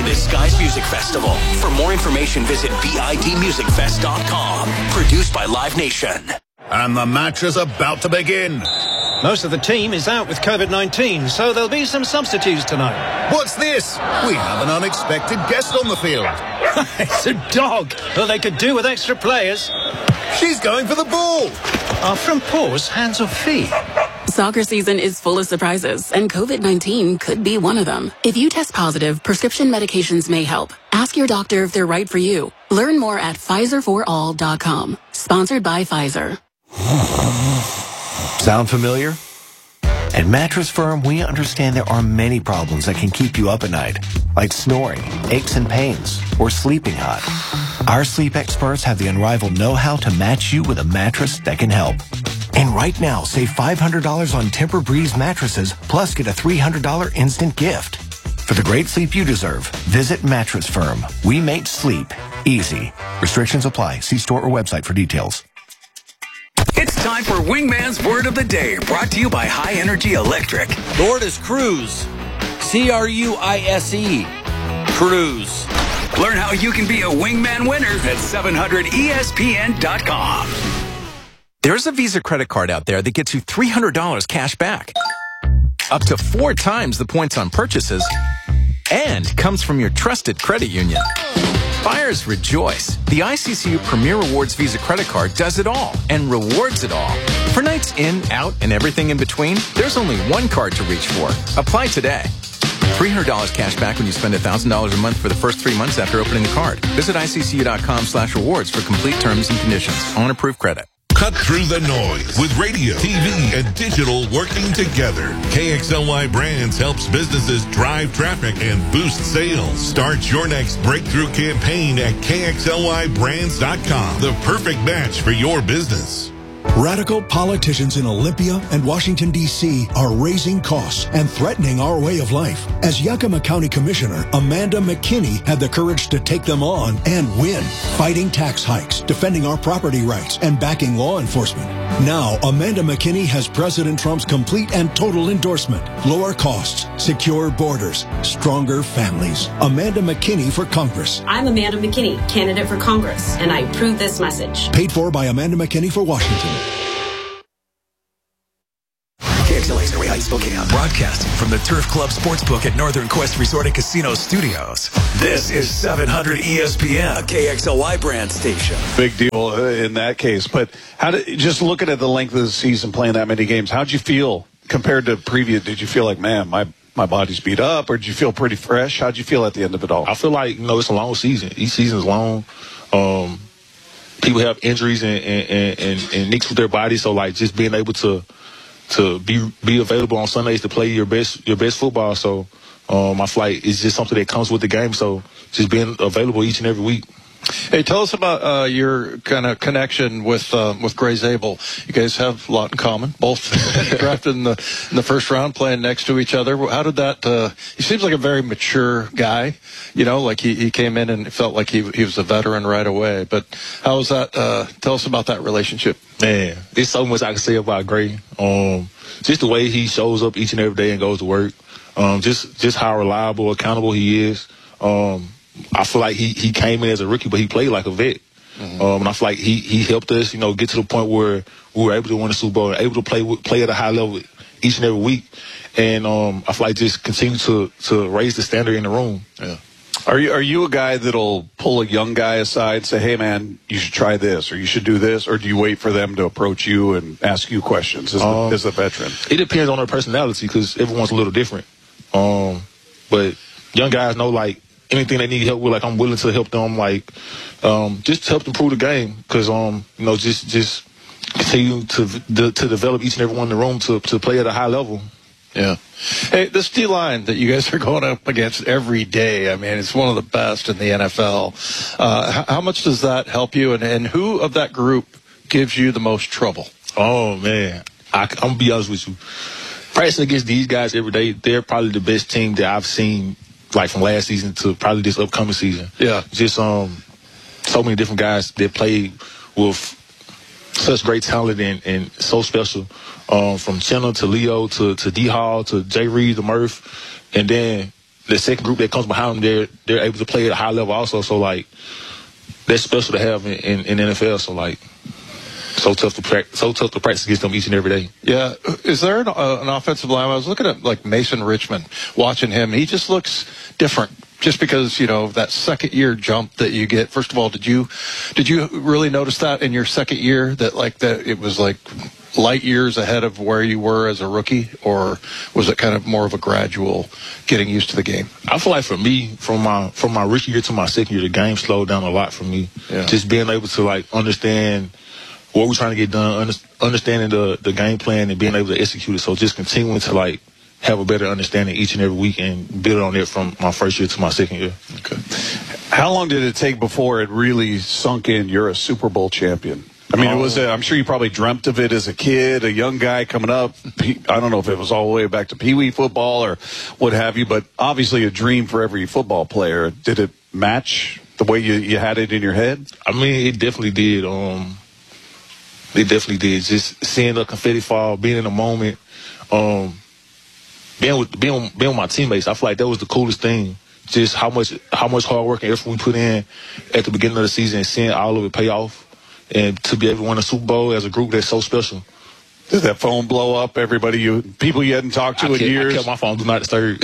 this Skies Music Festival. For more information, visit bidmusicfest.com. Produced by Live Nation. And the match is about to begin. Most of the team is out with COVID-19, so there'll be some substitutes tonight. What's this? We have an unexpected guest on the field. It's a dog. Well, they could do with extra players. She's going for the ball. Are front paws hands or feet? Soccer season is full of surprises, and COVID-19 could be one of them. If you test positive, prescription medications may help. Ask your doctor if they're right for you. Learn more at PfizerForAll.com. Sponsored by Pfizer. Sound familiar? At Mattress Firm, we understand there are many problems that can keep you up at night, like snoring, aches and pains, or sleeping hot. Our sleep experts have the unrivaled know-how to match you with a mattress that can help. And right now, save $500 on Tempur-Breeze mattresses, plus get a $300 instant gift. For the great sleep you deserve, visit Mattress Firm. We make sleep easy. Restrictions apply. See store or website for details. It's time for Wingman's Word of the Day, brought to you by High Energy Electric. The word is cruise. C-R-U-I-S-E. Cruise. Learn how you can be a Wingman winner at 700ESPN.com. There's a Visa credit card out there that gets you $300 cash back, up to 4 times the points on purchases, and comes from your trusted credit union. Buyers rejoice. The ICCU Premier Rewards Visa credit card does it all and rewards it all. For nights in, out, and everything in between, there's only one card to reach for. Apply today. $300 cash back when you spend $1,000 a month for the first 3 months after opening the card. Visit ICCU.com/rewards for complete terms and conditions. On approved credit. Cut through the noise with radio, TV, and digital working together. KXLY Brands helps businesses drive traffic and boost sales. Start your next breakthrough campaign at KXLYBrands.com. The perfect match for your business. Radical politicians in Olympia and Washington, D.C. are raising costs and threatening our way of life. As Yakima County Commissioner, Amanda McKinney had the courage to take them on and win, fighting tax hikes, defending our property rights, and backing law enforcement. Now, Amanda McKinney has President Trump's complete and total endorsement. Lower costs, secure borders, stronger families. Amanda McKinney for Congress. I'm Amanda McKinney, candidate for Congress, and I approve this message. Paid for by Amanda McKinney for Washington. KXLA's Area Heights, Spokane, broadcasting from the Turf Club Sportsbook at Northern Quest Resort and Casino Studios. This is 700 ESPN, a KXLY brand station. Big deal in that case. But just looking at the length of the season, playing that many games, how'd you feel compared to previous? Did you feel like, man, my body's beat up, or did you feel pretty fresh? How'd you feel at the end of it all? I feel like, it's a long season. Each season's long. People have injuries and nicks with their bodies, so like just being able to be available on Sundays to play your best football. So my flight is just something that comes with the game. So just being available each and every week. Hey, tell us about your kind of connection with Gray Zabel. You guys have a lot in common. Both drafted in the first round, playing next to each other. How did that? He seems like a very mature guy. Like he came in and felt like he was a veteran right away. But how was that? Tell us about that relationship. Man, there's so much I can say about Gray. Just the way he shows up each and every day and goes to work. Just how reliable, accountable he is. I feel like he came in as a rookie, but he played like a vet. Mm-hmm. And I feel like he helped us, get to the point where we were able to win the Super Bowl, able to play at a high level each and every week. And I feel like just continue to raise the standard in the room. Yeah. Are you a guy that'll pull a young guy aside and say, hey, man, you should try this or you should do this? Or do you wait for them to approach you and ask you questions as the veteran? It depends on their personality because everyone's a little different. But young guys know, like, anything they need help with, like, I'm willing to help them, like, just to help improve the game. Because, just continue to develop each and every one in the room to play at a high level. Yeah. Hey, this D-line that you guys are going up against every day, I mean, it's one of the best in the NFL. How much does that help you? And who of that group gives you the most trouble? Oh, man. I'm going to be honest with you. Practicing against these guys every day, they're probably the best team that I've seen, like, from last season to probably this upcoming season. Yeah. Just so many different guys that play with such great talent and so special. From Chenna to Leo to D Hall to Jay Reed to Murph, and then the second group that comes behind them, they're able to play at a high level also. So like that's special to have in NFL. So like. So tough to practice against them each and every day. Yeah. Is there an offensive line? I was looking at like Mason Richmond, watching him. He just looks different. Just because, you know, that second year jump that you get. First of all, did you really notice that in your second year that it was like light years ahead of where you were as a rookie, or was it kind of more of a gradual getting used to the game? I feel like for me, from my rookie year to my second year, the game slowed down a lot for me. Yeah. Just being able to like understand what we're trying to get done, understanding the game plan and being able to execute it. So just continuing to like have a better understanding each and every week and build on it from my first year to my second year. Okay. How long did it take before it really sunk in you're a Super Bowl champion? I mean, I'm sure you probably dreamt of it as a kid, a young guy coming up. I don't know if it was all the way back to Pee Wee football or what have you, but obviously a dream for every football player. Did it match the way you had it in your head? I mean, it definitely did. It definitely did. Just seeing the confetti fall, being in the moment, being with my teammates. I feel like that was the coolest thing. Just how much hard work and effort we put in at the beginning of the season, and seeing all of it pay off, and to be able to win a Super Bowl as a group that's so special. Did that phone blow up? People you hadn't talked to in years? I kept my phone do not disturb.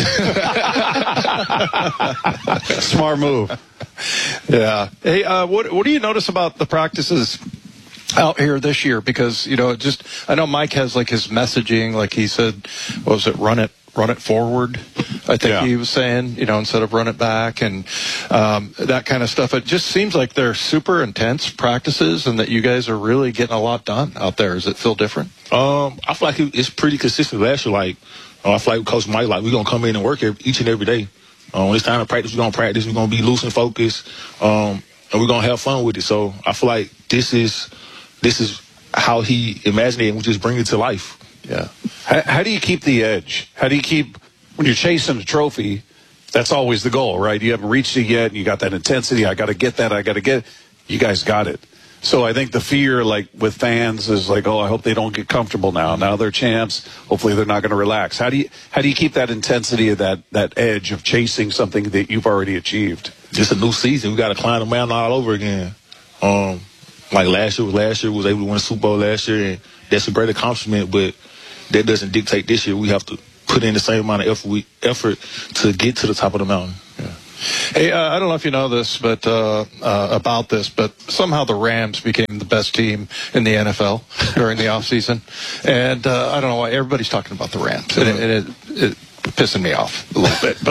Smart move. Yeah. Hey, what do you notice about the practices out here this year? Because, you know, I know Mike has like his messaging, like he said, what was it, run it forward, I think he was saying, you know, instead of run it back, and that kind of stuff. It just seems like they're super intense practices and that you guys are really getting a lot done out there. Does it feel different? I feel like it's pretty consistent last year. Like, I feel like Coach Mike, like, we're going to come in and work each and every day. When it's time to practice, we're going to practice. We're going to be loose and focused, and we're going to have fun with it. So I feel like this is how he imagined it, and we just bring it to life. Yeah. How do you keep the edge? How do you keep, when you're chasing a trophy, that's always the goal, right? You haven't reached it yet, and you got that intensity. I got to get that. I got to get it. You guys got it. So I think the fear, like with fans, is like, oh, I hope they don't get comfortable now. Now they're champs. Hopefully they're not going to relax. How do you keep that intensity of that edge of chasing something that you've already achieved? Just a new season. We got to climb the mountain all over again. Like last year was able to win a Super Bowl last year, and that's a great accomplishment, but that doesn't dictate this year. We have to put in the same amount of effort to get to the top of the mountain. Yeah. Hey, I don't know if you know this, but about this, but somehow the Rams became the best team in the NFL during the offseason. And I don't know why everybody's talking about the Rams. And it pissing me off a little bit.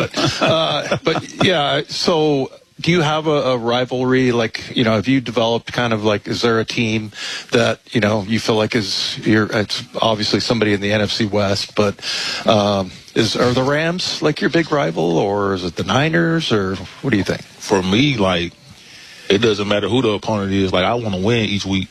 But yeah, so do you have a rivalry? Like, you know, have you developed kind of like, is there a team that, you know, you feel like it's obviously somebody in the NFC West, but are the Rams like your big rival, or is it the Niners, or what do you think? For me, like, it doesn't matter who the opponent is. Like, I want to win each week.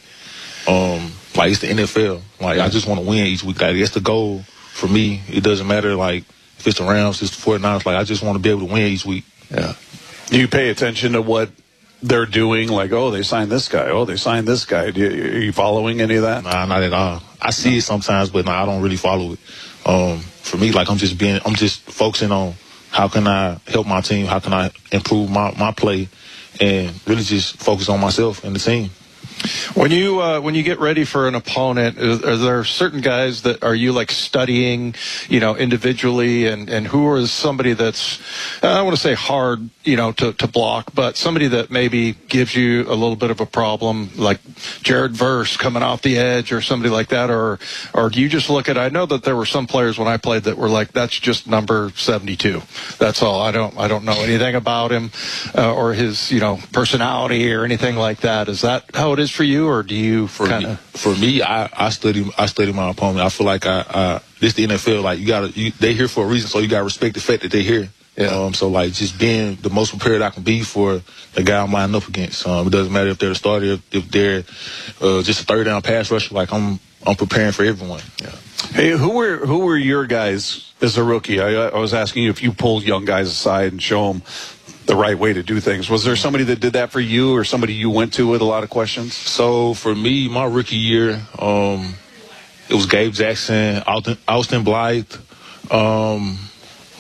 Like, it's the NFL. Like, I just want to win each week. Like, that's the goal for me. It doesn't matter, like, if it's the Rams, it's the 49ers. Like, I just want to be able to win each week. Yeah. Do you pay attention to what they're doing? Like, oh, they signed this guy. Oh, they signed this guy. Are you following any of that? Nah, not at all. I see it sometimes, but I don't really follow it. For me, like, I'm just focusing on how can I help my team, how can I improve my play, and really just focus on myself and the team. When you get ready for an opponent, are there certain guys that are you like studying, you know, individually, and who is somebody that's, I don't want to say hard, you know, to block, but somebody that maybe gives you a little bit of a problem, like Jared Verse coming off the edge or somebody like that, or do you just look at, I know that there were some players when I played that were like, that's just number 72. That's all. I don't know anything about him or his, you know, personality or anything like that. Is that how it is for you, or do you kind of? For me, I study my opponent. I feel like this the NFL. Like, they here for a reason, so you gotta respect the fact that they're here. Yeah. So like, just being the most prepared I can be for the guy I'm lining up against. It doesn't matter if they're the starter, if they're just a third down pass rusher. Like, I'm preparing for everyone. Yeah. Hey, who were your guys as a rookie? I was asking you if you pulled young guys aside and show them the right way to do things. Was there somebody that did that for you, or somebody you went to with a lot of questions? So for me, my rookie year, it was Gabe Jackson, Austin Blythe.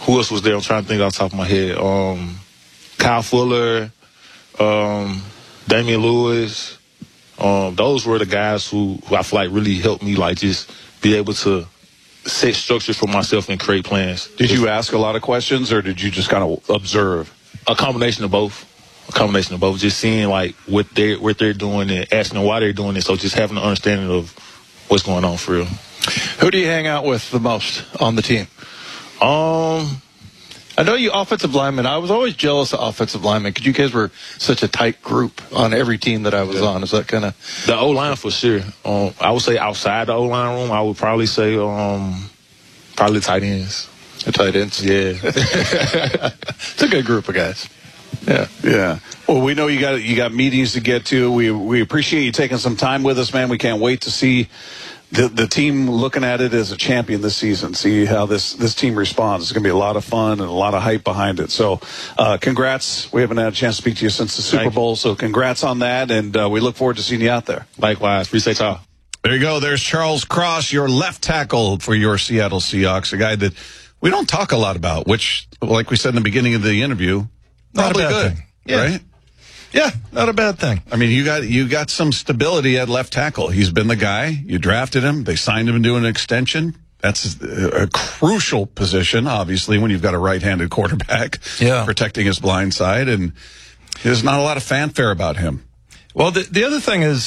Who else was there? I'm trying to think off the top of my head. Kyle Fuller, Damian Lewis. Those were the guys who I feel like really helped me, like, just be able to set structure for myself and create plans. Did you ask a lot of questions, or did you just kind of observe? A combination of both. Just seeing, like, what they're doing and asking why they're doing it. So just having an understanding of what's going on for real. Who do you hang out with the most on the team? I know you offensive linemen. I was always jealous of offensive linemen because you guys were such a tight group on every team that I was on. Is that kind of the O-line for sure? I would say outside the O-line room, I would probably say probably tight ends. The tight ends, yeah. It's a good group of guys. Yeah. Well, we know you got meetings to get to. We appreciate you taking some time with us, man. We can't wait to see the team looking at it as a champion this season. See how this team responds. It's going to be a lot of fun and a lot of hype behind it. So, congrats. We haven't had a chance to speak to you since the Super Bowl, so congrats on that, and we look forward to seeing you out there. Likewise. Appreciate y'all. There you go. There's Charles Cross, your left tackle for your Seattle Seahawks, a guy that we don't talk a lot about, which, like we said in the beginning of the interview, not a bad good, thing. Yeah. Right? Yeah, not a bad thing. I mean, you got some stability at left tackle. He's been the guy. You drafted him. They signed him into an extension. That's a crucial position, obviously, when you've got a right-handed quarterback protecting his blind side. And there's not a lot of fanfare about him. Well, the other thing is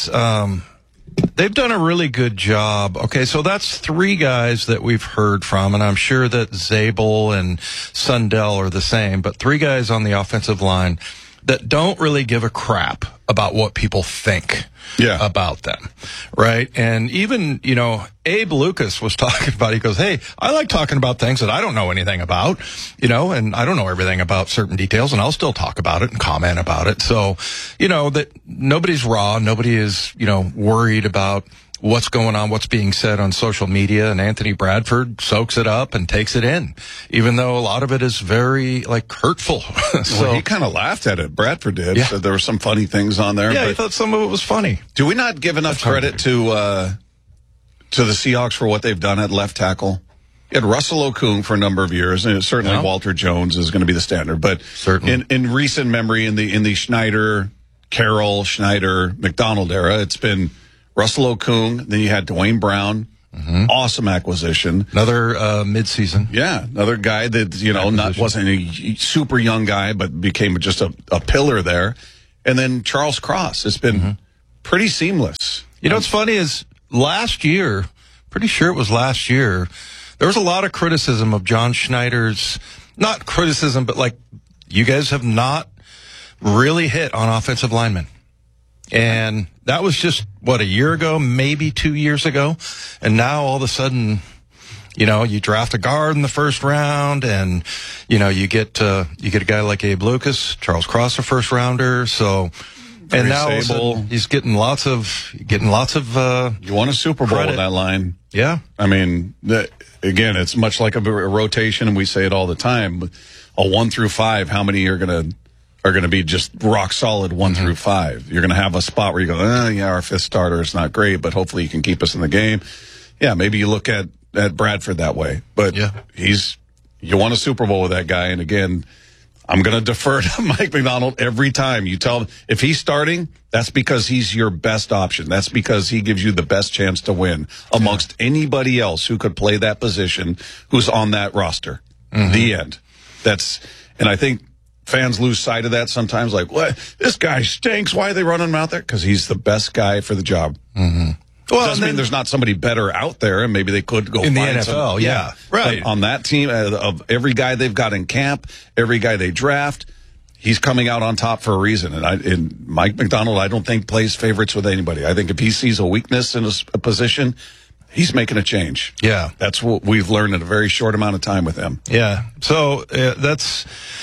they've done a really good job. Okay, so that's three guys that we've heard from, and I'm sure that Zabel and Sundell are the same, but three guys on the offensive line that don't really give a crap about what people think about them, right? And even, Abe Lucas was talking about, he goes, hey, I like talking about things that I don't know anything about, and I don't know everything about certain details, and I'll still talk about it and comment about it. So, that nobody's raw, nobody is, worried about what's going on, what's being said on social media, and Anthony Bradford soaks it up and takes it in, even though a lot of it is very, hurtful. Well, he kind of laughed at it. Bradford did. Yeah. Said there were some funny things on there. Yeah, but I thought some of it was funny. Do we not give enough credit to the Seahawks for what they've done at left tackle? You had Russell Okung for a number of years, and certainly Walter Jones is going to be the standard. But in recent memory, in the Schneider, Carroll, Schneider, McDonald era, it's been Russell Okung, then you had Dwayne Brown, awesome acquisition. Another midseason. Yeah, another guy that, wasn't a super young guy, but became just a pillar there. And then Charles Cross. It's been pretty seamless. What's funny is last year, pretty sure it was last year, there was a lot of criticism of John Schneider's, not criticism, but you guys have not really hit on offensive linemen. And that was just, a year ago, maybe 2 years ago. And now all of a sudden, you draft a guard in the first round and, you get a guy like Abe Lucas, Charles Cross, a first rounder. So, and now all of a sudden, he's getting lots of, you won a Super Bowl with that line. Yeah. I mean, again, it's much like a rotation, and we say it all the time. A 1 through 5, how many are going to be just rock solid 1 through 5. You're going to have a spot where you go, our fifth starter is not great, but hopefully you can keep us in the game. Yeah, maybe you look at Bradford that way. But you won a Super Bowl with that guy. And again, I'm going to defer to Mike McDonald every time. You tell him, if he's starting, that's because he's your best option. That's because he gives you the best chance to win amongst anybody else who could play that position who's on that roster. The end. And I think fans lose sight of that sometimes. What? This guy stinks. Why are they running him out there? Because he's the best guy for the job. Well, doesn't mean there's not somebody better out there, and maybe they could go in the find NFL. Yeah, right. But on that team, of every guy they've got in camp, every guy they draft, he's coming out on top for a reason. And Mike McDonald, I don't think plays favorites with anybody. I think if he sees a weakness in a position, he's making a change. Yeah, that's what we've learned in a very short amount of time with him. Yeah, so that's.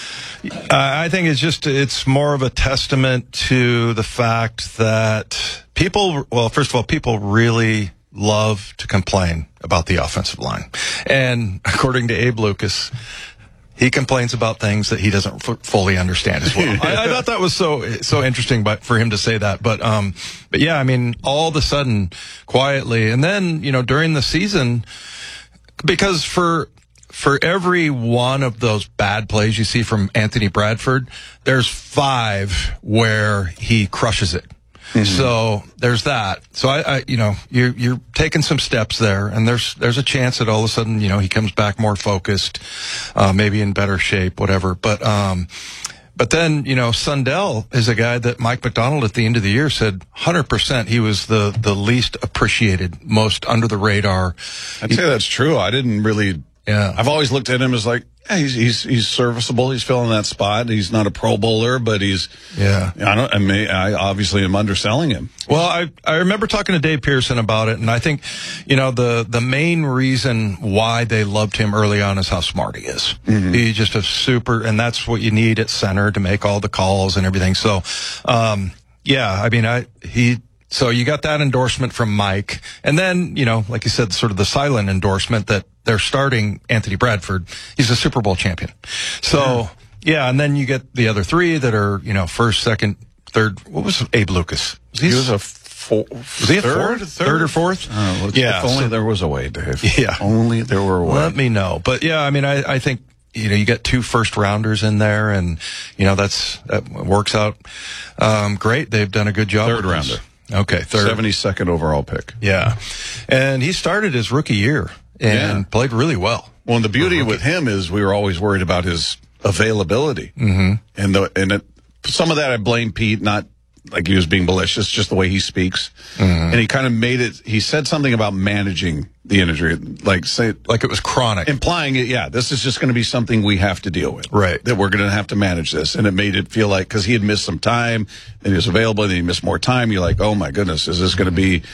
I think it's more of a testament to the fact that people really love to complain about the offensive line. And according to Abe Lucas, he complains about things that he doesn't fully understand as well. I thought that was so interesting for him to say that. But yeah, I mean, all of a sudden, quietly, and then, during the season, because for for every one of those bad plays you see from Anthony Bradford, there's 5 where he crushes it. Mm-hmm. So there's that. So you're taking some steps there, and there's a chance that all of a sudden, he comes back more focused, maybe in better shape, whatever. But then, Sundell is a guy that Mike McDonald at the end of the year said 100% he was the least appreciated, most under the radar. I'd say that's true. I didn't really. Yeah. I've always looked at him as like, yeah, he's serviceable. He's filling that spot. He's not a Pro Bowler, but he's. Yeah. I obviously am underselling him. Well, I remember talking to Dave Pearson about it, and I think, the main reason why they loved him early on is how smart he is. Mm-hmm. He's just a super, and that's what you need at center to make all the calls and everything. So, So you got that endorsement from Mike. And then, like you said, sort of the silent endorsement that they're starting Anthony Bradford. He's a Super Bowl champion. So, and then you get the other 3 that are, first, second, third. What was Abe Lucas? He was a was he a third or fourth? Oh, if only there was a way, Dave. Yeah. Only there were a way. Let me know. But I think, you got 2 first-rounders in there, and, that works out great. They've done a good job. Third rounder. Okay, 72nd overall pick. Yeah. And he started his rookie year and played really well. Well, and the beauty with him is we were always worried about his availability. Mm-hmm. And some of that I blame Pete, not like he was being malicious, just the way he speaks. Mm-hmm. And he kind of he said something about managing the injury, like it was chronic. Implying this is just going to be something we have to deal with. Right. That we're going to have to manage this. And it made it feel like, because he had missed some time, and he was available, and then he missed more time, you're like, oh my goodness, is this going to be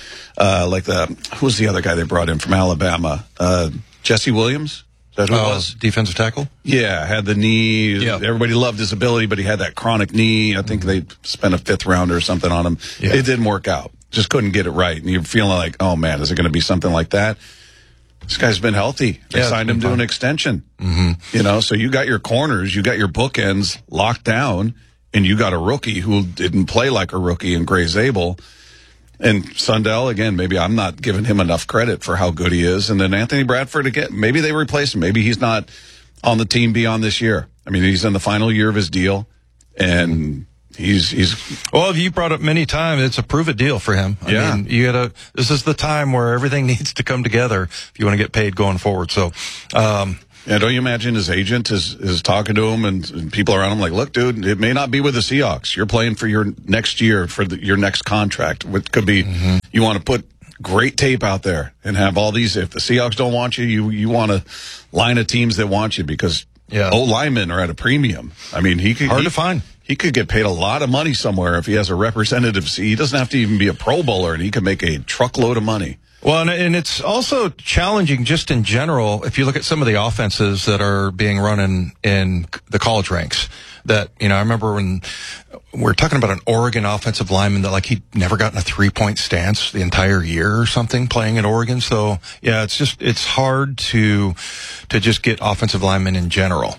who's the other guy they brought in from Alabama? Jesse Williams? Is that who it was? Defensive tackle? Yeah, had the knee. Yep. Everybody loved his ability, but he had that chronic knee. I think they spent a 5th rounder or something on him. Yeah. It didn't work out. Just couldn't get it right. And you're feeling like, oh man, is it going to be something like that? This guy's been healthy. They signed him to an extension. Mm-hmm. So you got your corners, you got your bookends locked down, and you got a rookie who didn't play like a rookie in Gray Zabel. And Sundell, again, maybe I'm not giving him enough credit for how good he is. And then Anthony Bradford, again, maybe they replace him. Maybe he's not on the team beyond this year. I mean, he's in the final year of his deal, and he's well, you brought up many times, it's a prove-it deal for him. I mean, this is the time where everything needs to come together if you want to get paid going forward. So, don't you imagine his agent is talking to him and people around him like, look, dude, it may not be with the Seahawks. You're playing for your next year, for your next contract, which could be, you want to put great tape out there and have all these. If the Seahawks don't want you, you want a line of teams that want you, because O-linemen are at a premium. I mean, hard to find. He could get paid a lot of money somewhere if he has a representative. He doesn't have to even be a Pro Bowler, and he could make a truckload of money. Well, and it's also challenging just in general if you look at some of the offenses that are being run in the college ranks. That, I remember when we're talking about an Oregon offensive lineman that he'd never gotten a 3-point stance the entire year or something playing at Oregon. So it's hard to just get offensive linemen in general.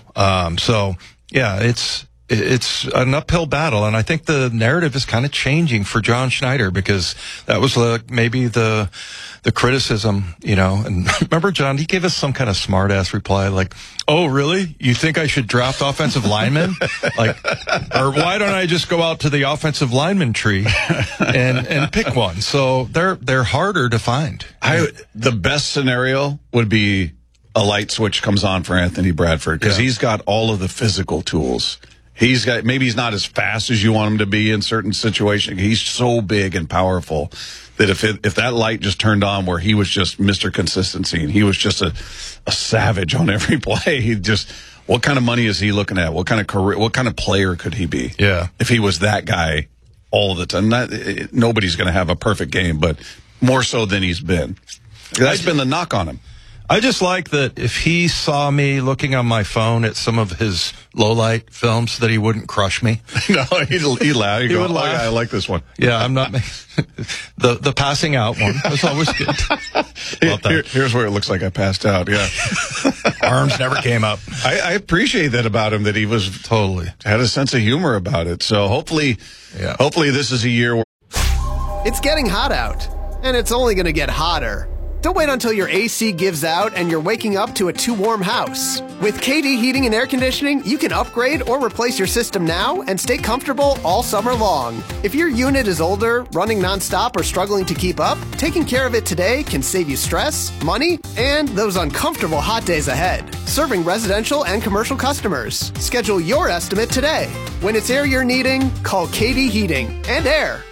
It's an uphill battle, and I think the narrative is kind of changing for John Schneider, because that was maybe the criticism, and remember, John, he gave us some kind of smart-ass reply like, oh, really? You think I should draft offensive linemen? Or why don't I just go out to the offensive lineman tree and pick one? So they're harder to find. The best scenario would be a light switch comes on for Anthony Bradford, because he's got all of the physical tools. Maybe he's not as fast as you want him to be in certain situations. He's so big and powerful that if that light just turned on where he was just Mr. Consistency and he was just a savage on every play, what kind of money is he looking at? What kind of career, what kind of player could he be? Yeah. If he was that guy all the time. Nobody's going to have a perfect game, but more so than he's been. That's been the knock on him. I just like that if he saw me looking on my phone at some of his low-light films, that he wouldn't crush me. No, he'd laugh. He would laugh. Oh, yeah, I like this one. Yeah, I'm not the passing out one. That's always good. Here's where it looks like I passed out. Yeah, arms never came up. I appreciate that about him, that he was had a sense of humor about it. So hopefully this is a year where it's getting hot out, and it's only going to get hotter. Don't wait until your AC gives out and you're waking up to a too warm house. With KD Heating and Air Conditioning, you can upgrade or replace your system now and stay comfortable all summer long. If your unit is older, running nonstop, or struggling to keep up, taking care of it today can save you stress, money, and those uncomfortable hot days ahead. Serving residential and commercial customers. Schedule your estimate today. When it's air you're needing, call KD Heating and Air.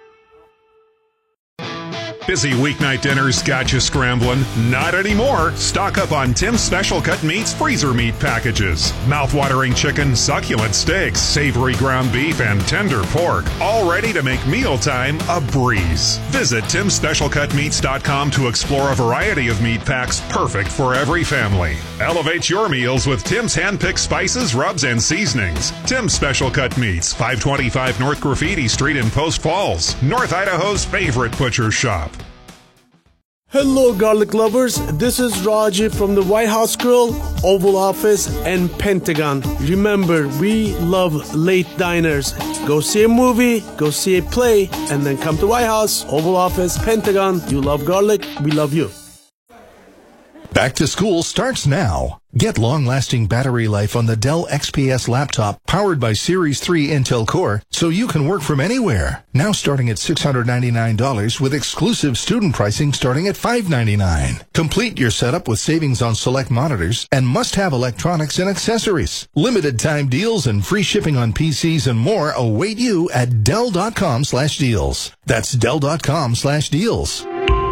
Busy weeknight dinners got you scrambling? Not anymore. Stock up on Tim's Special Cut Meats freezer meat packages. Mouth-watering chicken, succulent steaks, savory ground beef, and tender pork. All ready to make mealtime a breeze. Visit Tim'sSpecialCutMeats.com to explore a variety of meat packs perfect for every family. Elevate your meals with Tim's hand-picked spices, rubs, and seasonings. Tim's Special Cut Meats, 525 North Graffiti Street in Post Falls, North Idaho's favorite butcher shop. Hello, garlic lovers. This is Raji from the White House Grill, Oval Office, and Pentagon. Remember, we love late diners. Go see a movie, go see a play, and then come to White House, Oval Office, Pentagon. You love garlic, we love you. Back to school starts now. Get long-lasting battery life on the Dell XPS laptop powered by Series 3 Intel Core so you can work from anywhere. Now starting at $699 with exclusive student pricing starting at $599. Complete your setup with savings on select monitors and must-have electronics and accessories. Limited time deals and free shipping on PCs and more await you at Dell.com/deals. That's Dell.com/deals.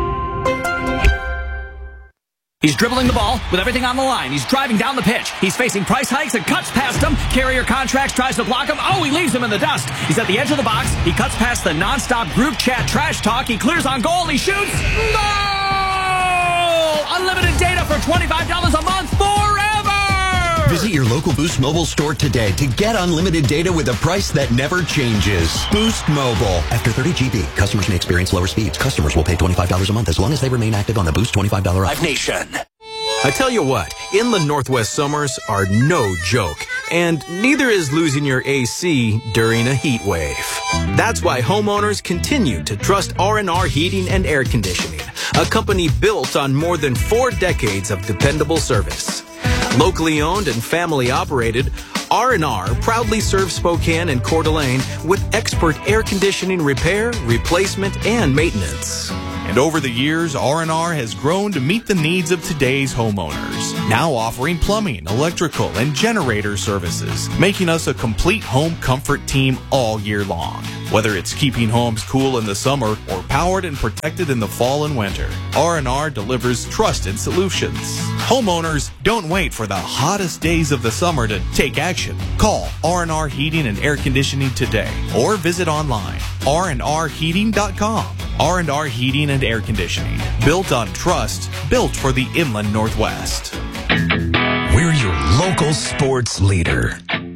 He's dribbling the ball with everything on the line. He's driving down the pitch. He's facing price hikes and cuts past him. Carrier Contracts tries to block him. Oh, he leaves him in the dust. He's at the edge of the box. He cuts past the nonstop group chat trash talk. He clears on goal. He shoots. Goal! Unlimited data for $25 a month forever! Visit your local Boost Mobile store today to get unlimited data with a price that never changes. Boost Mobile. After 30 GB, customers may experience lower speeds. Customers will pay $25 a month as long as they remain active on the Boost $25 offer. Live Nation. I tell you what, inland Northwest summers are no joke, and neither is losing your AC during a heat wave. That's why homeowners continue to trust R&R Heating and Air Conditioning, a company built on more than 4 decades of dependable service. Locally owned and family operated, R&R proudly serves Spokane and Coeur d'Alene with expert air conditioning repair, replacement, and maintenance. And over the years, R&R has grown to meet the needs of today's homeowners, now offering plumbing, electrical, and generator services, making us a complete home comfort team all year long. Whether it's keeping homes cool in the summer or powered and protected in the fall and winter, R&R delivers trusted solutions. Homeowners, don't wait for the hottest days of the summer to take action. Call R&R Heating and Air Conditioning today or visit online, rnrheating.com. R&R Heating and Air Conditioning, built on trust, built for the inland Northwest. We're your local sports leader.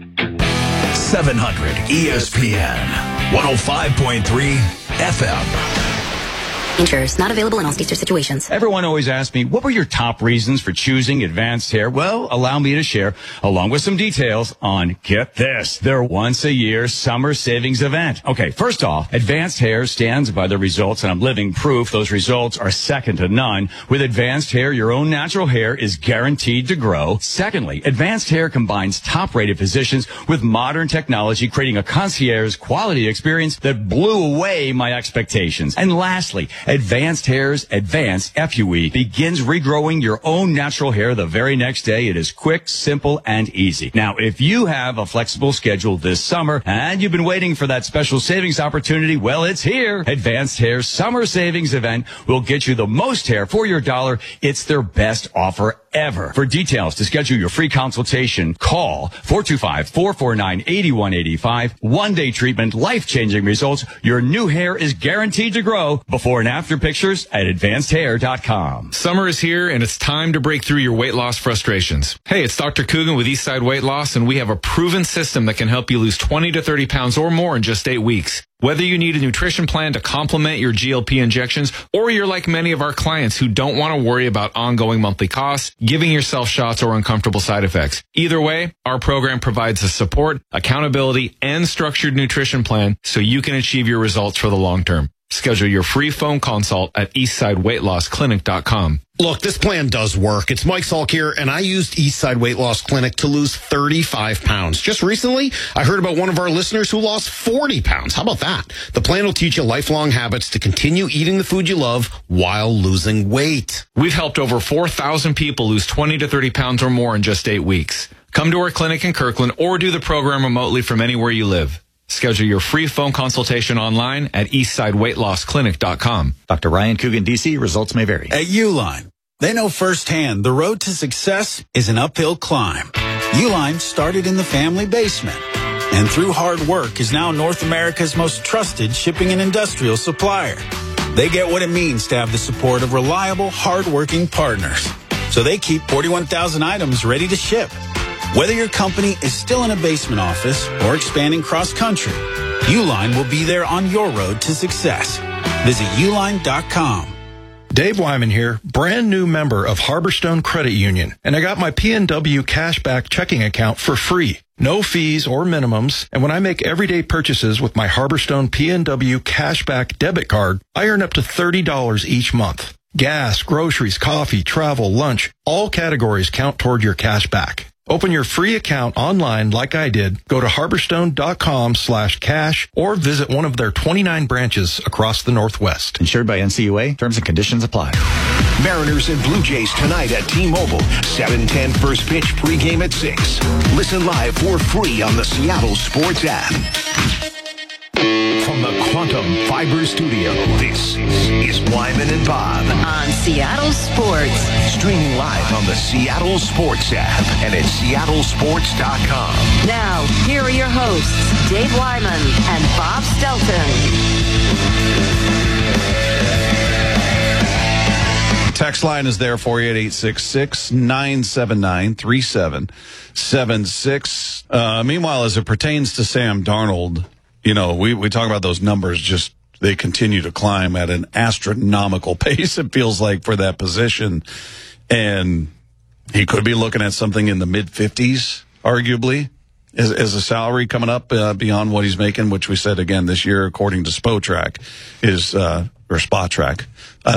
700 ESPN, 105.3 FM. Insurers not available in all states or situations. Everyone always asks me, what were your top reasons for choosing Advanced Hair? Well, allow me to share, along with some details, on, get this, their once-a-year summer savings event. Okay, first off, Advanced Hair stands by the results, and I'm living proof those results are second to none. With Advanced Hair, your own natural hair is guaranteed to grow. Secondly, Advanced Hair combines top-rated physicians with modern technology, creating a concierge quality experience that blew away my expectations. And lastly, Advanced Hair's Advanced FUE begins regrowing your own natural hair the very next day. It is quick, simple, and easy. Now, if you have a flexible schedule this summer and you've been waiting for that special savings opportunity, well, it's here. Advanced Hair's Summer Savings Event will get you the most hair for your dollar. It's their best offer ever. For details to schedule your free consultation, call 425-449-8185. One-day treatment, life-changing results. Your new hair is guaranteed to grow. Before and after pictures at advancedhair.com. Summer is here, and it's time to break through your weight loss frustrations. Hey, it's Dr. Coogan with Eastside Weight Loss, and we have a proven system that can help you lose 20 to 30 pounds or more in just 8 weeks. Whether you need a nutrition plan to complement your GLP injections, or you're like many of our clients who don't want to worry about ongoing monthly costs, giving yourself shots, or uncomfortable side effects. Either way, our program provides the support, accountability, and structured nutrition plan so you can achieve your results for the long term. Schedule your free phone consult at eastsideweightlossclinic.com. Look, this plan does work. It's Mike Salk here, and I used Eastside Weight Loss Clinic to lose 35 pounds. Just recently, I heard about one of our listeners who lost 40 pounds. How about that? The plan will teach you lifelong habits to continue eating the food you love while losing weight. We've helped over 4,000 people lose 20 to 30 pounds or more in just 8 weeks. Come to our clinic in Kirkland or do the program remotely from anywhere you live. Schedule your free phone consultation online at eastsideweightlossclinic.com. Dr. Ryan Coogan, D.C. Results may vary. At Uline, they know firsthand the road to success is an uphill climb. Uline started in the family basement and through hard work is now North America's most trusted shipping and industrial supplier. They get what it means to have the support of reliable, hard-working partners. So they keep 41,000 items ready to ship. Whether your company is still in a basement office or expanding cross-country, Uline will be there on your road to success. Visit uline.com. Dave Wyman here, brand new member of Harborstone Credit Union, and I got my PNW Cashback checking account for free. No fees or minimums, and when I make everyday purchases with my Harborstone PNW Cashback debit card, I earn up to $30 each month. Gas, groceries, coffee, travel, lunch, all categories count toward your cashback. Open your free account online like I did. Go to harborstone.com/cash or visit one of their 29 branches across the Northwest. Insured by NCUA. Terms and conditions apply. Mariners and Blue Jays tonight at T-Mobile. 7:10 first pitch, pregame at 6. Listen live for free on the Seattle Sports app. From the Quantum Fiber Studio, this is Wyman and Bob. On Seattle Sports. Streaming live on the Seattle Sports app and at seattlesports.com. Now, here are your hosts, Dave Wyman and Bob Stelton. Text line is there for you at 866-979-3776. Meanwhile, as it pertains to Sam Darnold, you know, we talk about those numbers, just they continue to climb at an astronomical pace, it feels like, for that position. And he could be looking at something in the mid-50s, arguably, as a salary coming up beyond what he's making, which we said, again, this year, according to Spotrac, is, or Spotrac,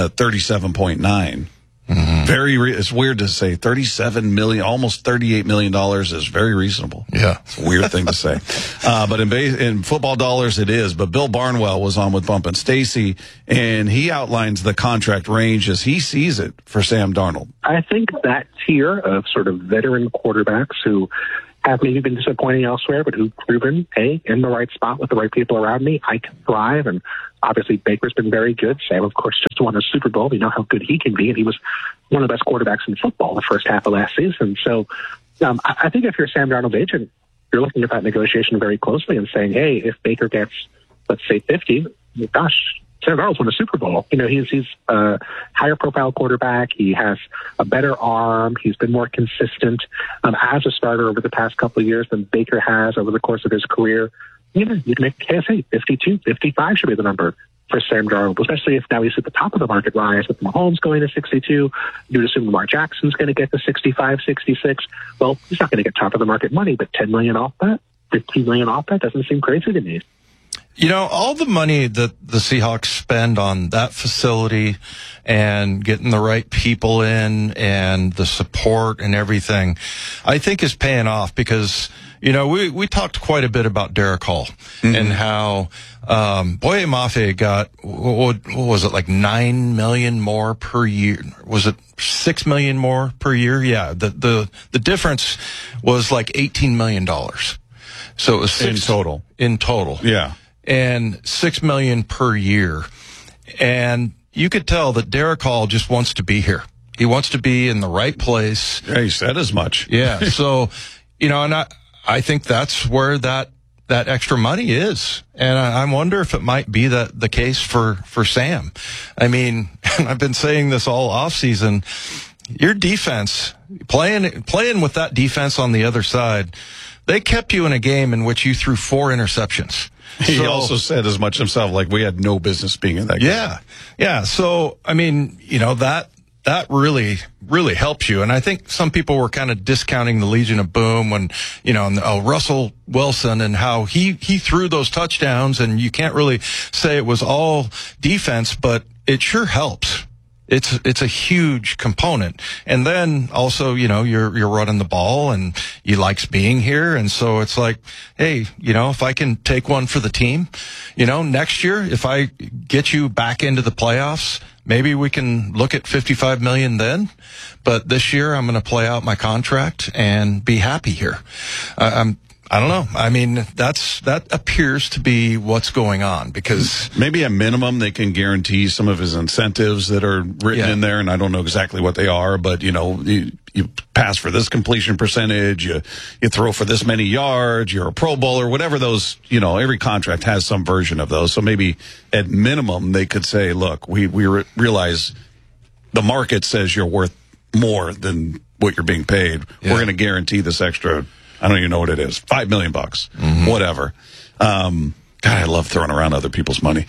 37.9. Mm-hmm. It's weird to say 37 million, almost $38 million is very reasonable. Yeah. It's a weird thing to say. But in football dollars, it is. But Bill Barnwell was on with Bump and Stacy, and he outlines the contract range as he sees it for Sam Darnold. I think that tier of sort of veteran quarterbacks who have maybe been disappointing elsewhere, but who've proven, hey, in the right spot with the right people around me, I can thrive. And obviously Baker's been very good. Sam, of course, just won a Super Bowl. We know how good he can be, and he was one of the best quarterbacks in football the first half of last season. So I think if you're Sam Darnold's agent, you're looking at that negotiation very closely and saying, hey, if Baker gets, let's say, 50, gosh, Sam Darnold's won a Super Bowl. You know, he's a higher profile quarterback. He has a better arm. He's been more consistent as a starter over the past couple of years than Baker has over the course of his career. You know, you can make KSA 52, 55 should be the number for Sam Darnold, especially if now he's at the top of the market rise with Mahomes going to 62. You'd assume Lamar Jackson's going to get to 65, 66. Well, he's not going to get top of the market money, but $10 million off that, $15 million off that doesn't seem crazy to me. You know, all the money that the Seahawks spend on that facility and getting the right people in and the support and everything, I think is paying off because, you know, we talked quite a bit about Derek Hall and how Boye Mafe got, what was it, like $9 million more per year? Was it $6 million more per year? Yeah, the difference was like $18 million. So it was in total. Yeah. And $6 million per year. And you could tell that Derek Hall just wants to be here. He wants to be in the right place. Yeah, he said as much. Yeah. So, you know, and I think that's where that extra money is. And I wonder if it might be the case for Sam. I mean, I've been saying this all off season. Your defense, playing with that defense on the other side, they kept you in a game in which you threw 4 interceptions. He also said as much himself, like we had no business being in that game. Yeah. So, I mean, you know, that that really, really helps you. And I think some people were kind of discounting the Legion of Boom when, Russell Wilson and how he threw those touchdowns, and you can't really say it was all defense, but it sure helps. It's a huge component. And then also, you're running the ball and he likes being here. And so it's like, hey, if I can take one for the team, next year, if I get you back into the playoffs, maybe we can look at $55 million then. But this year I'm going to play out my contract and be happy here. I don't know. I mean, that appears to be what's going on, because maybe a minimum they can guarantee some of his incentives that are written in there, and I don't know exactly what they are, but you pass for this completion percentage, you throw for this many yards, you're a Pro Bowler, whatever those, every contract has some version of those. So maybe at minimum they could say, look, we realize the market says you're worth more than what you're being paid. Yeah. We're going to guarantee this extra, I don't even know what it is, $5 million, whatever. God, I love throwing around other people's money.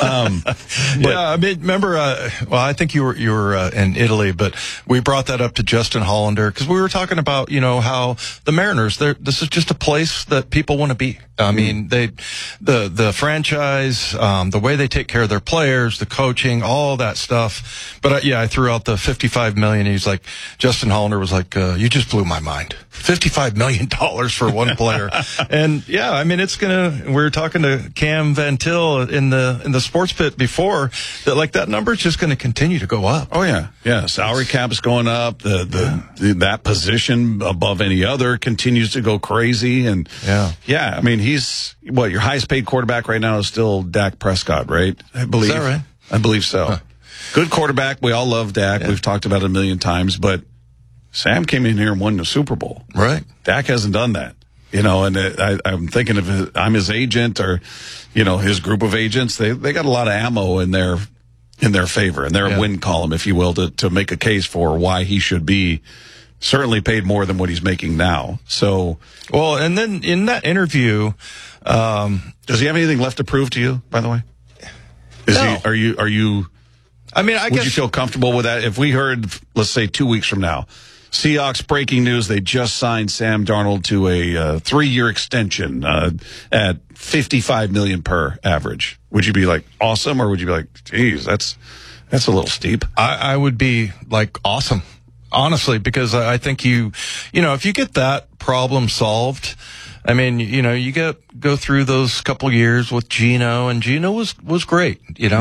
Yeah, I mean, remember, I think you were in Italy, but we brought that up to Justin Hollander because we were talking about, how the Mariners, this is just a place that people want to be. I mean, the franchise, the way they take care of their players, the coaching, all that stuff. But I threw out the $55 million. He's like, Justin Hollander was like, you just blew my mind. $55 million for one player. And yeah, I mean, we were talking to Cam Van Til in the sports pit before that number is just going to continue to go up. Oh yeah. Salary cap is going up. That position above any other continues to go crazy. And I mean, he's your highest paid quarterback right now is still Dak Prescott, right? I believe. Is that right? I believe so. Huh. Good quarterback. We all love Dak. Yeah. We've talked about it a million times, but Sam came in here and won the Super Bowl. Right. Dak hasn't done that. And I'm thinking if I'm his agent or, his group of agents, they got a lot of ammo in their favor, in their win column, if you will, to make a case for why he should be certainly paid more than what he's making now. So, well, and then in that interview, does he have anything left to prove to you, by the way? No. Are you, I mean, I guess. Would you feel comfortable with that? If we heard, let's say 2 weeks from now, Seahawks breaking news, they just signed Sam Darnold to a 3-year extension at $55 million per average. Would you be like, awesome, or would you be like, geez, that's a little steep? I would be like, awesome, honestly, because I think if you get that problem solved, I mean, you go through those couple years with Geno, and Geno was great.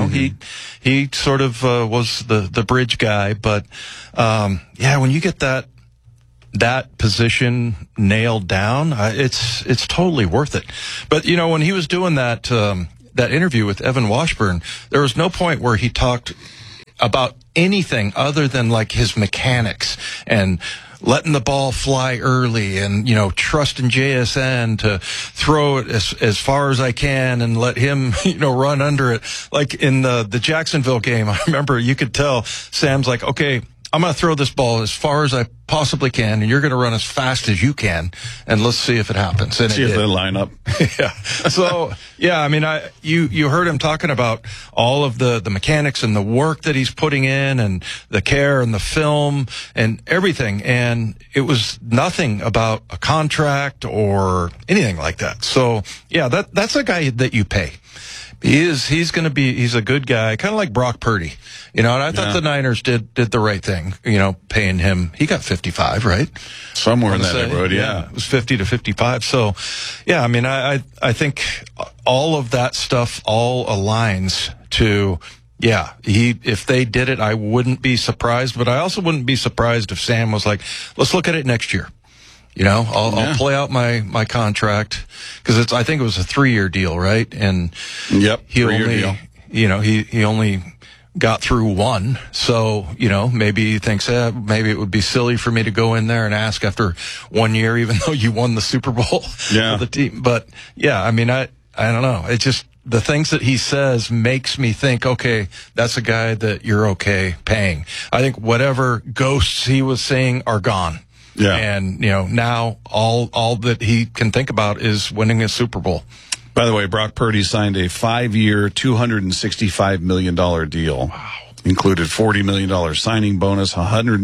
He sort of was the bridge guy, but when you get that position nailed down, it's totally worth it. But when he was doing that interview with Evan Washburn, there was no point where he talked about anything other than like his mechanics and letting the ball fly early and, trusting JSN to throw it as far as I can and let him, run under it. Like in the Jacksonville game, I remember you could tell Sam's like, okay, I'm going to throw this ball as far as I possibly can, and you're going to run as fast as you can, and let's see if it happens. And see if they line up. Yeah. So, I mean, you heard him talking about all of the mechanics and the work that he's putting in and the care and the film and everything, and it was nothing about a contract or anything like that. So, that's a guy that you pay. He's a good guy, kind of like Brock Purdy, and I thought the Niners did the right thing, paying him. He got 55, right? Somewhere in that neighborhood, yeah. It was 50 to 55. So, I mean, I think all of that stuff all aligns to, if they did it, I wouldn't be surprised, but I also wouldn't be surprised if Sam was like, let's look at it next year. I'll play out my contract because I think it was a 3-year deal, right? And he only, he only got through one. So, maybe he thinks, maybe it would be silly for me to go in there and ask after 1 year, even though you won the Super Bowl for the team. But I mean, I don't know. It just, the things that he says makes me think, okay, that's a guy that you're okay paying. I think whatever ghosts he was saying are gone. Yeah. And, now all that he can think about is winning a Super Bowl. By the way, Brock Purdy signed a 5-year, $265 million deal. Wow. Included $40 million signing bonus,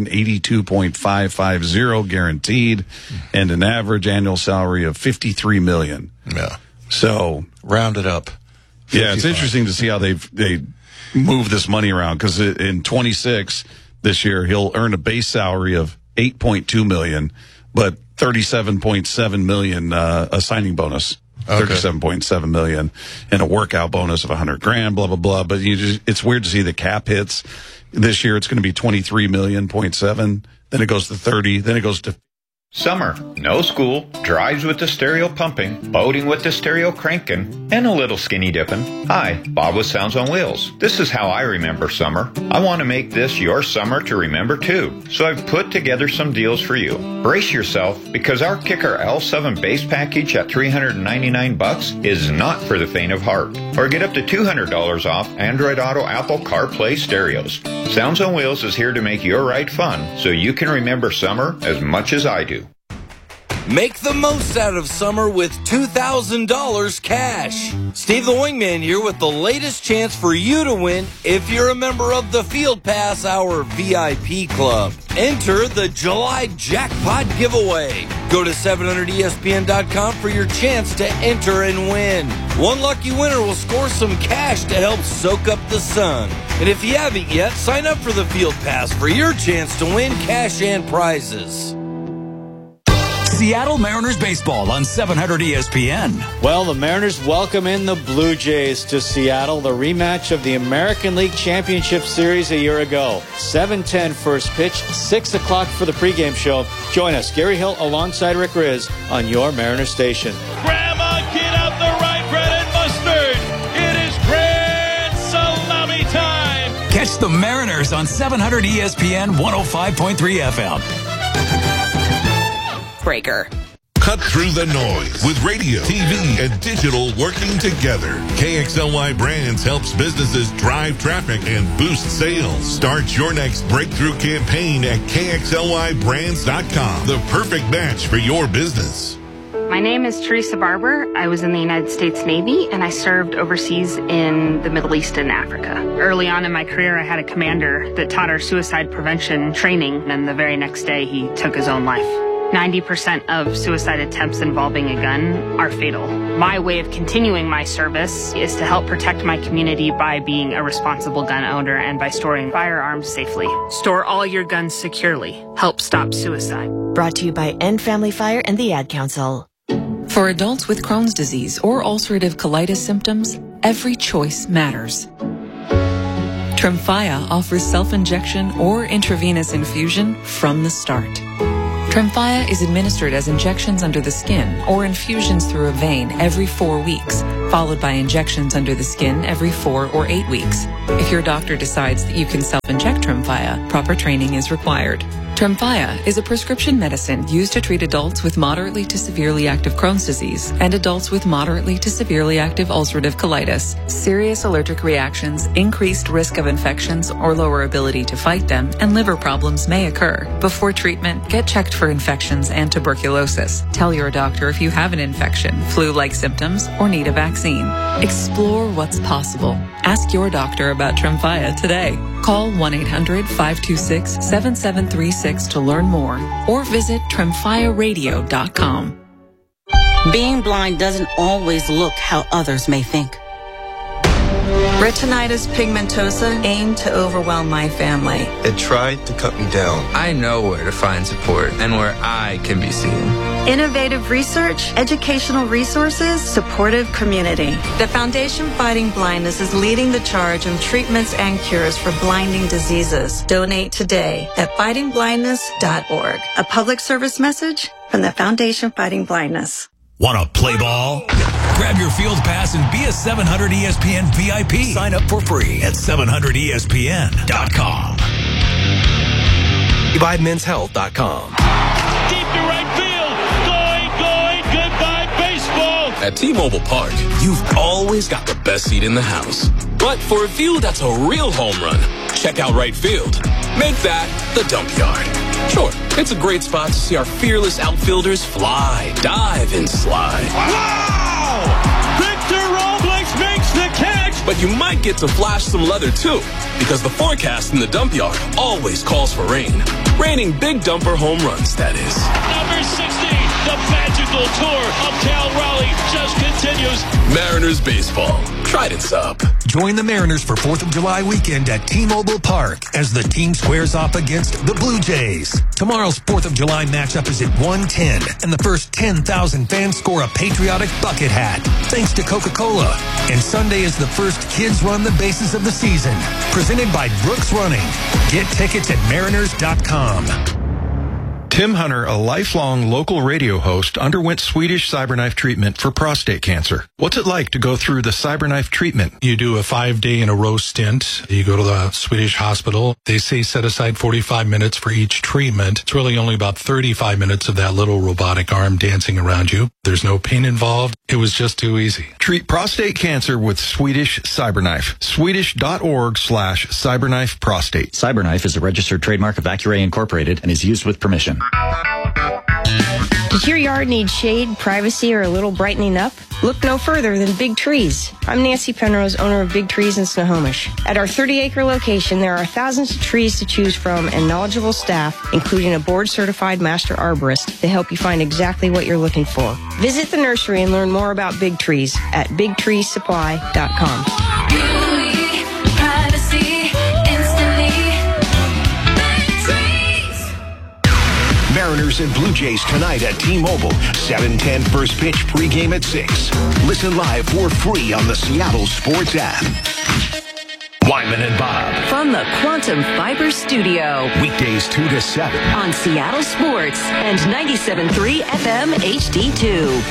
$182.550 guaranteed, and an average annual salary of $53 million. Yeah. So rounded up. 55. Yeah, it's interesting to see how they move this money around, because in 26 this year he'll earn a base salary of $8.2 million, but $37.7 million a signing bonus. Okay. $37.7 million and a workout bonus of $100,000, blah, blah, blah. But it's weird to see the cap hits. This year it's going to be $23.7 million. Then it goes to 30. Then it goes to Summer, no school, drives with the stereo pumping, boating with the stereo cranking, and a little skinny dipping. Hi, Bob with Sounds on Wheels. This is how I remember summer. I want to make this your summer to remember too, so I've put together some deals for you. Brace yourself, because our Kicker L7 base package at $399 is not for the faint of heart. Or get up to $200 off Android Auto Apple CarPlay stereos. Sounds on Wheels is here to make your ride fun, so you can remember summer as much as I do. Make the most out of summer with $2,000 cash. Steve the Wingman here with the latest chance for you to win if you're a member of the Field Pass Hour VIP Club. Enter the July Jackpot Giveaway. Go to 700ESPN.com for your chance to enter and win. One lucky winner will score some cash to help soak up the sun. And if you haven't yet, sign up for the Field Pass for your chance to win cash and prizes. Seattle Mariners baseball on 700 ESPN. Well, the Mariners welcome in the Blue Jays to Seattle, the rematch of the American League Championship Series a year ago. 7:10 first pitch, 6 o'clock for the pregame show. Join us, Gary Hill alongside Rick Riz on your Mariners station. Grandma, get out the rye bread and mustard. It is grand salami time. Catch the Mariners on 700 ESPN 105.3 FM. Breaker. Cut through the noise with radio, TV, and digital working together. KXLY Brands helps businesses drive traffic and boost sales. Start your next breakthrough campaign at KXLYBrands.com. The perfect match for your business. My name is Teresa Barber. I was in the United States Navy, and I served overseas in the Middle East and Africa. Early on in my career, I had a commander that taught our suicide prevention training, and the very next day, he took his own life. 90% of suicide attempts involving a gun are fatal. My way of continuing my service is to help protect my community by being a responsible gun owner and by storing firearms safely. Store all your guns securely. Help stop suicide. Brought to you by End Family Fire and the Ad Council. For adults with Crohn's disease or ulcerative colitis symptoms, every choice matters. Tremfya offers self-injection or intravenous infusion from the start. Tremfya is administered as injections under the skin or infusions through a vein every 4 weeks, followed by injections under the skin every 4 or 8 weeks. If your doctor decides that you can self-inject Tremfya, proper training is required. Tremfya is a prescription medicine used to treat adults with moderately to severely active Crohn's disease and adults with moderately to severely active ulcerative colitis. Serious allergic reactions, increased risk of infections or lower ability to fight them, and liver problems may occur. Before treatment, get checked for infections and tuberculosis. Tell your doctor if you have an infection, flu-like symptoms, or need a vaccine. Explore what's possible. Ask your doctor about Tremfya today. Call 1-800-526-7736 to learn more or visit TremfyaRadio.com. Being blind doesn't always look how others may think. Retinitis pigmentosa aimed to overwhelm my family. It tried to cut me down. I know where to find support and where I can be seen. Innovative research, educational resources, supportive community. The Foundation Fighting Blindness is leading the charge on treatments and cures for blinding diseases. Donate today at fightingblindness.org. A public service message from the Foundation Fighting Blindness. Want to play ball? Grab your field pass and be a 700 ESPN VIP. Sign up for free at 700ESPN.com. By menshealth.com. Deep to right field. Going, goodbye baseball. At T-Mobile Park, you've always got the best seat in the house. But for a view that's a real home run, check out right field. Make that the dump yard. Sure, it's a great spot to see our fearless outfielders fly, dive, and slide. Wow! Victor Robles makes the catch! But you might get to flash some leather too, because the forecast in the dump yard always calls for rain. Raining big dumper home runs, that is. Number 60, the magical tour of Cal Raleigh just continues. Mariners baseball. Trident's up. Join the Mariners for 4th of July weekend at T-Mobile Park as the team squares off against the Blue Jays. Tomorrow's 4th of July matchup is at 1:10, and the first 10,000 fans score a patriotic bucket hat, thanks to Coca-Cola. And Sunday is the first Kids Run the Bases of the season, presented by Brooks Running. Get tickets at mariners.com. Tim Hunter, a lifelong local radio host, underwent Swedish CyberKnife treatment for prostate cancer. What's it like to go through the CyberKnife treatment? You do a 5-day-in-a-row stint. You go to the Swedish hospital. They say set aside 45 minutes for each treatment. It's really only about 35 minutes of that little robotic arm dancing around you. There's no pain involved. It was just too easy. Treat prostate cancer with Swedish CyberKnife. Swedish.org/CyberKnife Prostate. CyberKnife is a registered trademark of Accuray Incorporated and is used with permission. Does your yard need shade, privacy, or a little brightening up? Look no further than Big Trees. I'm Nancy Penrose, owner of Big Trees in Snohomish. At our 30-acre location, there are thousands of trees to choose from and knowledgeable staff, including a board-certified master arborist, to help you find exactly what you're looking for. Visit the nursery and learn more about Big Trees at BigTreeSupply.com. Mariners and Blue Jays tonight at T-Mobile. 7:10 first pitch pregame at 6. Listen live for free on the Seattle Sports app. Wyman and Bob. From the Quantum Fiber Studio. Weekdays 2 to 7. On Seattle Sports and 97.3 FM HD2.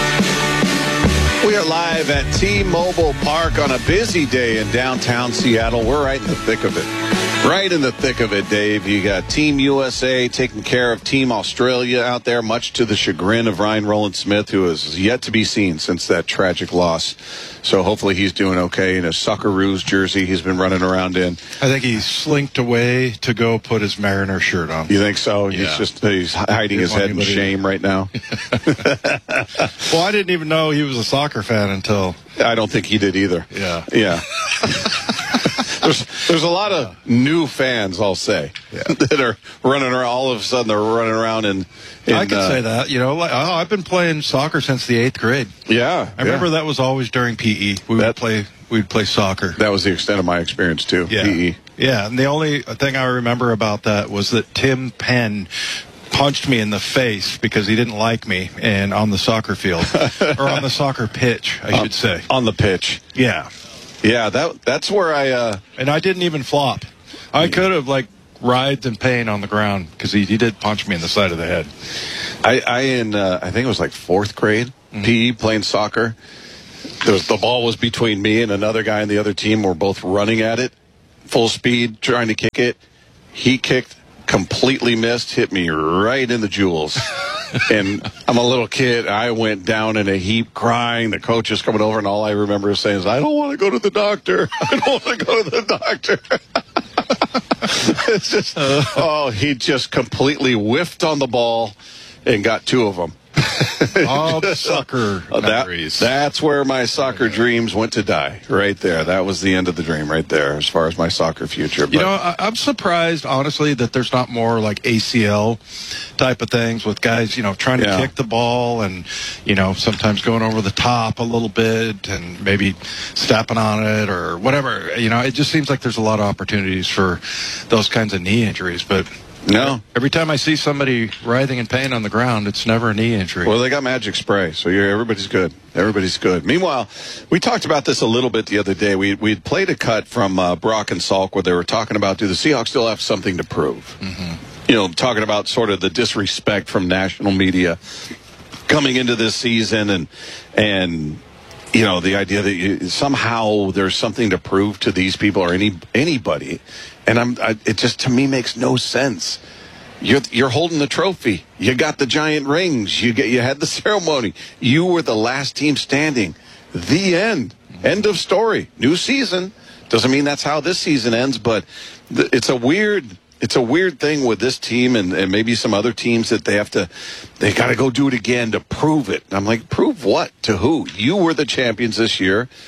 We are live at T-Mobile Park on a busy day in downtown Seattle. We're right in the thick of it. Right in the thick of it, Dave. You got Team USA taking care of Team Australia out there, much to the chagrin of Ryan Rowland-Smith, who is yet to be seen since that tragic loss. So hopefully he's doing okay in a Socceroos jersey he's been running around in. I think he slinked away to go put his Mariner shirt on. You think so? Yeah. He's hiding his head in shame right now. Well, I didn't even know he was a soccer fan until... I don't think he did either. Yeah. Yeah. There's a lot of new fans, I'll say, that are running around. All of a sudden, they're running around in I could say that. You know, like, I've been playing soccer since the 8th grade. Yeah. I remember that was always during PE. We'd play soccer. That was the extent of my experience, too, PE. Yeah, and the only thing I remember about that was that Tim Penn punched me in the face because he didn't like me and on the soccer field. Or on the soccer pitch, I should say. On the pitch. Yeah. Yeah, that's where I... And I didn't even flop. I could have, writhed in pain on the ground because he did punch me in the side of the head. I think it was 4th grade, PE, playing soccer. The ball was between me and another guy on the other team. We're both running at it, full speed, trying to kick it. He kicked, completely missed, hit me right in the jewels. And I'm a little kid. I went down in a heap crying. The coach is coming over, and all I remember saying is, I don't want to go to the doctor. I don't want to go to the doctor. It's just, he just completely whiffed on the ball and got 2 of them. All the soccer memories. That's where my soccer dreams went to die, right there. That was the end of the dream right there as far as my soccer future. But, you know, I'm surprised, honestly, that there's not more ACL type of things with guys, trying to kick the ball and, sometimes going over the top a little bit and maybe stepping on it or whatever. It just seems like there's a lot of opportunities for those kinds of knee injuries, but... No. Every time I see somebody writhing in pain on the ground, it's never a knee injury. Well, they got magic spray, so everybody's good. Everybody's good. Meanwhile, we talked about this a little bit the other day. We'd played a cut from Brock and Salk where they were talking about, do the Seahawks still have something to prove? Mm-hmm. Talking about sort of the disrespect from national media coming into this season and the idea that somehow there's something to prove to these people or anybody. And it just, to me, makes no sense. You're holding the trophy. You got the giant rings. You had the ceremony. You were the last team standing. The end. End of story. New season. Doesn't mean that's how this season ends, but it's a weird thing with this team and maybe some other teams that they got to go do it again to prove it. And I'm like, prove what? To who? You were the champions this year.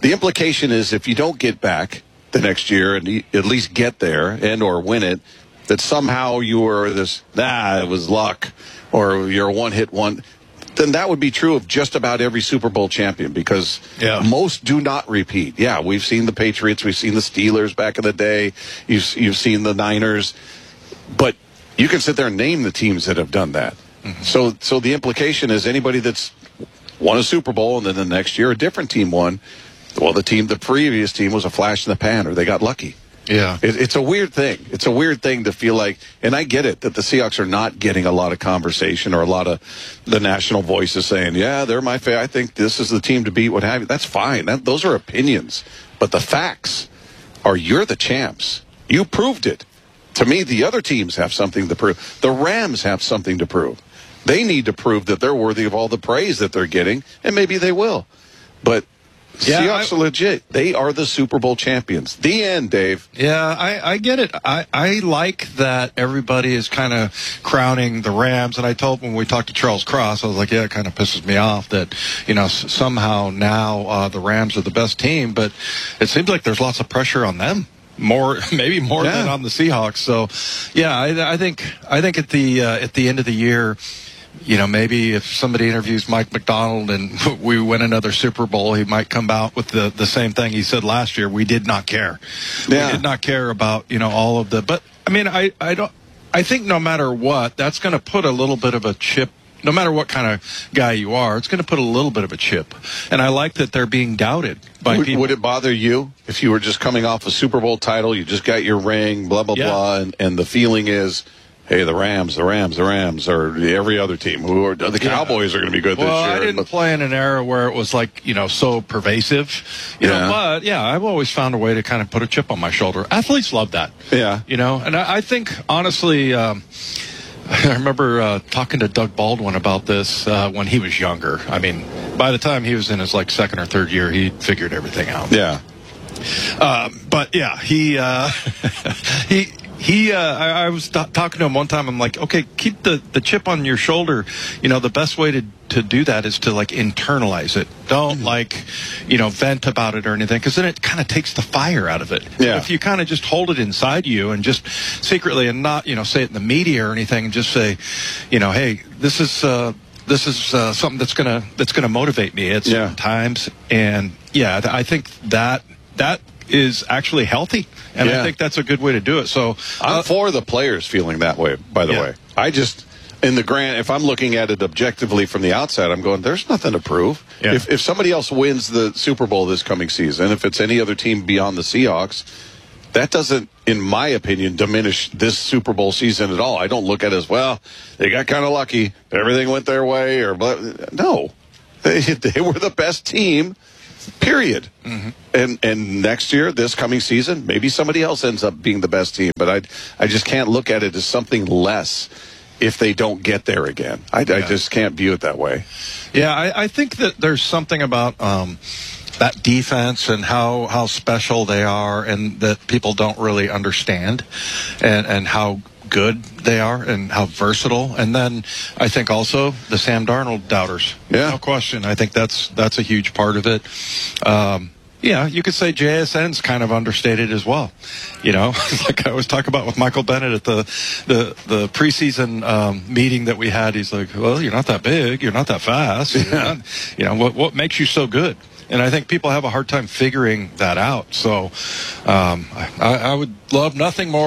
the implication is if you don't get back the next year and at least get there and or win it, that somehow you were this, it was luck, or you're a one-hit one, then that would be true of just about every Super Bowl champion, because most do not repeat. Yeah, we've seen the Patriots, we've seen the Steelers back in the day, you've seen the Niners, but you can sit there and name the teams that have done that. Mm-hmm. So the implication is anybody that's won a Super Bowl and then the next year a different team won, well, the previous team was a flash in the pan, or they got lucky. Yeah. It's a weird thing. It's a weird thing to feel like, and I get it, that the Seahawks are not getting a lot of conversation or a lot of the national voices saying, yeah, they're my favorite. I think this is the team to beat, what have you. That's fine. Those are opinions. But the facts are you're the champs. You proved it. To me, the other teams have something to prove. The Rams have something to prove. They need to prove that they're worthy of all the praise that they're getting, and maybe they will. But Seahawks are legit. They are the Super Bowl champions. The end, Dave. Yeah, I get it. I like that everybody is kind of crowning the Rams. And I told when we talked to Charles Cross, I was like, yeah, it kind of pisses me off that, somehow now the Rams are the best team. But it seems like there's lots of pressure on them. Maybe more than on the Seahawks. So, yeah, I think at the end of the year, maybe if somebody interviews Mike McDonald and we win another Super Bowl, he might come out with the same thing he said last year. We did not care. Yeah. We did not care about, all of the, but I mean, I think no matter what, that's going to put a little bit of a chip. No matter what kind of guy you are, it's going to put a little bit of a chip. And I like that they're being doubted by people. Would it bother you if you were just coming off a Super Bowl title, you just got your ring, blah, blah, blah, and the feeling is, hey, the Rams, or every other team, the Cowboys are going to be good this year. Well, I didn't play in an era where it was like, so pervasive. But I've always found a way to kind of put a chip on my shoulder. Athletes love that. Yeah. And I think, honestly, I remember talking to Doug Baldwin about this when he was younger. I mean, by the time he was in his second or third year, he figured everything out. Yeah. But yeah, I was talking to him one time. I'm like, okay, keep the chip on your shoulder. The best way to do that is to internalize it. Don't vent about it or anything, because then it kind of takes the fire out of it. Yeah. If you kind of just hold it inside you and just secretly and not say it in the media or anything, and just say, hey, this is something that's gonna motivate me at certain times. And I think that is actually healthy, and I think that's a good way to do it. So I'm for the players feeling that way, by the way. I just, if I'm looking at it objectively from the outside, I'm going, there's nothing to prove. Yeah. If somebody else wins the Super Bowl this coming season, if it's any other team beyond the Seahawks, that doesn't, in my opinion, diminish this Super Bowl season at all. I don't look at it as, well, they got kind of lucky, everything went their way, or no. They were the best team, period. Mm-hmm. And next year, this coming season, maybe somebody else ends up being the best team, but I just can't look at it as something less if they don't get there again. I just can't view it that way. Yeah, I think that there's something about that defense and how special they are, and that people don't really understand, and how good they are and how versatile. And then I think also the Sam Darnold doubters. Yeah. No question. I think that's a huge part of it. You could say JSN's kind of understated as well. Like I was talking about with Michael Bennett at the preseason meeting that we had. He's like, well, you're not that big. You're not that fast. Yeah. What makes you so good? And I think people have a hard time figuring that out. So I would love nothing more